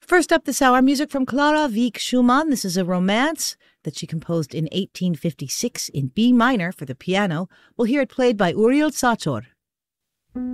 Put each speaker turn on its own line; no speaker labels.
First up this hour, music from Clara Wieck Schumann. This is a romance that she composed in 1856 in B minor for the piano. We'll hear it played by Uriel Sator.